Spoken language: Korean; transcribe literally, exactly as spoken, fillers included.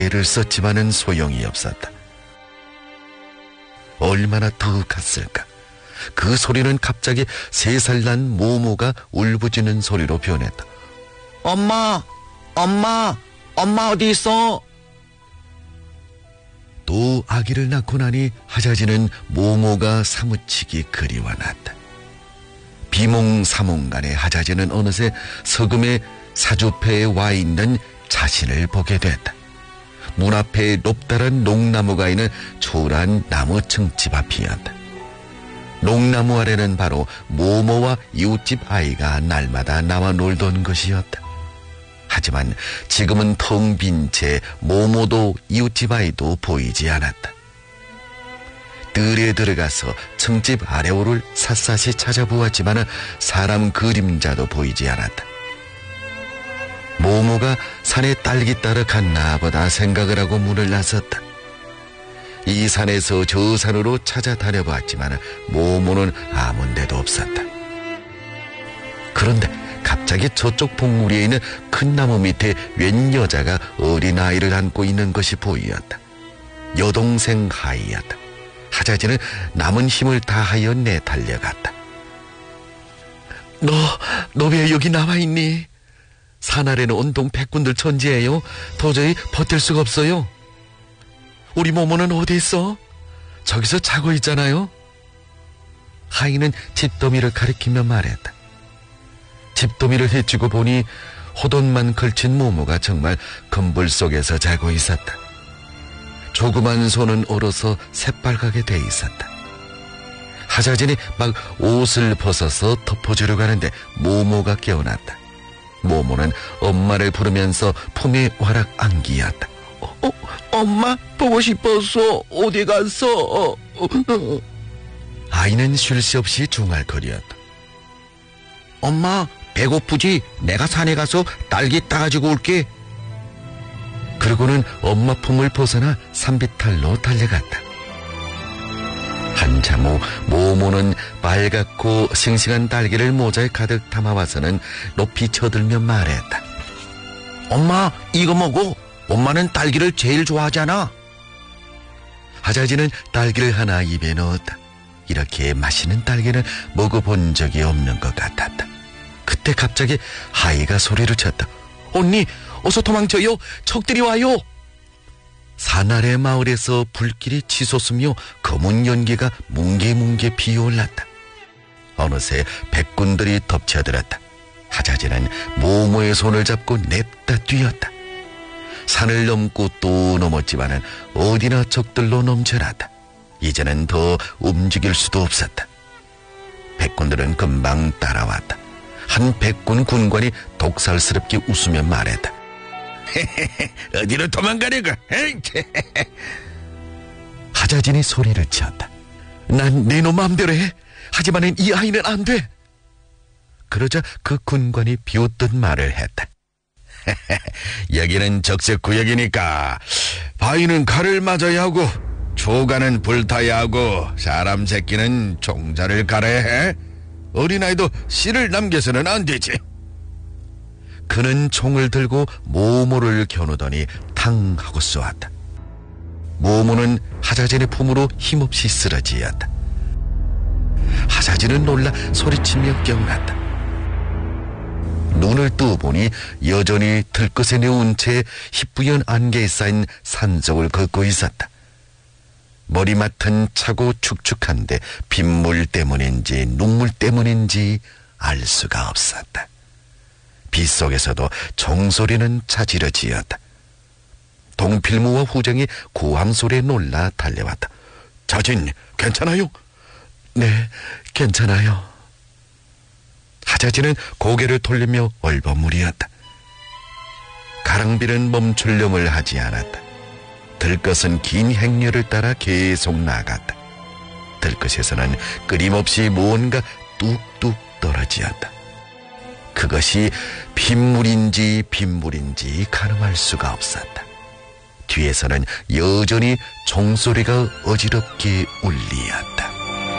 애를 썼지만은 소용이 없었다. 얼마나 더 갔을까. 그 소리는 갑자기 세 살 난 모모가 울부짖는 소리로 변했다. 엄마, 엄마, 엄마 어디 있어? 또 아기를 낳고 나니 하자지는 모모가 사무치게 그리워났다. 비몽사몽간에 하자지는 어느새 서금의 사주패에 와 있는 자신을 보게 됐다. 문 앞에 높다란 농나무가 있는 초란 나무 층집 앞이었다. 농나무 아래는 바로 모모와 이웃집 아이가 날마다 나와 놀던 것이었다. 하지만 지금은 텅 빈 채 모모도 이웃집 아이도 보이지 않았다. 뜰에 들어가서 층집 아래오를 샅샅이 찾아보았지만 사람 그림자도 보이지 않았다. 모모가 산에 딸기 따러 갔나 보다 생각을 하고 문을 나섰다. 이 산에서 저 산으로 찾아다녀봤지만 모모는 아무 데도 없었다. 그런데 갑자기 저쪽 봉우리에 있는 큰 나무 밑에 웬 여자가 어린아이를 안고 있는 것이 보였다. 여동생 하이였다. 하자지는 남은 힘을 다하여 내달려갔다. 너, 너 왜 여기 나와 있니? 산 아래는 온통 백군들 천지예요. 도저히 버틸 수가 없어요. 우리 모모는 어디 있어? 저기서 자고 있잖아요. 하이는 집더미를 가리키며 말했다. 집더미를 헤치고 보니 호돈만 걸친 모모가 정말 건불 속에서 자고 있었다. 조그만 손은 얼어서 새빨갛게 돼 있었다. 하자진이 막 옷을 벗어서 덮어주려고 하는데 모모가 깨어났다. 모모는 엄마를 부르면서 품에 와락 안기었다. 어, 어, 엄마 보고 싶었어. 어디 갔어? 어, 어. 아이는 쉴 새 없이 중얼거렸다. 엄마 배고프지? 내가 산에 가서 딸기 따가지고 올게. 그러고는 엄마 품을 벗어나 산비탈로 달려갔다. 한참 후 모모는 빨갛고 싱싱한 딸기를 모자에 가득 담아와서는 높이 쳐들며 말했다. 엄마 이거 먹어. 엄마는 딸기를 제일 좋아하잖아. 하자지는 딸기를 하나 입에 넣었다. 이렇게 맛있는 딸기는 먹어본 적이 없는 것 같았다. 그때 갑자기 하이가 소리를 쳤다. 언니 어서 도망쳐요. 적들이 와요. 산 아래 마을에서 불길이 치솟으며 검은 연기가 뭉게뭉게 피어올랐다. 어느새 백군들이 덮쳐들었다. 하자지는 모모의 손을 잡고 냅다 뛰었다. 산을 넘고 또 넘었지만은 어디나 적들로 넘쳐났다. 이제는 더 움직일 수도 없었다. 백군들은 금방 따라왔다. 한 백군 군관이 독살스럽게 웃으며 말했다. 어디로 도망가려고? 하자진이 소리를 치었다. 난 내 놈 마음대로 해. 하지만 이 아이는 안 돼. 그러자 그 군관이 비웃던 말을 했다. 여기는 적색 구역이니까 바위는 칼을 맞아야 하고 초가는 불타야 하고 사람 새끼는 총자를 갈아야 해. 어린아이도 씨를 남겨서는 안 되지. 그는 총을 들고 모모를 겨누더니 탕 하고 쏘았다. 모모는 하자진의 품으로 힘없이 쓰러지었다. 하자진은 놀라 소리치며 깨어났다. 눈을 뜨보니 여전히 들것에 내온 채 희뿌연 안개에 쌓인 산속을 걷고 있었다. 머리맡은 차고 축축한데 빗물 때문인지 눈물 때문인지 알 수가 없었다. 빗속에서도 종소리는 차지러지었다. 동필무와 후정이 고함 소리에 놀라 달려왔다. 자진 괜찮아요? 네, 괜찮아요. 하자진은 고개를 돌리며 얼버무리었다. 가랑비는 멈출 념을 하지 않았다. 들것은 긴 행렬을 따라 계속 나갔다. 들것에서는 끊임없이 무언가 뚝뚝 떨어지었다. 그것이 빗물인지 빗물인지 가늠할 수가 없었다. 뒤에서는 여전히 종소리가 어지럽게 울리었다.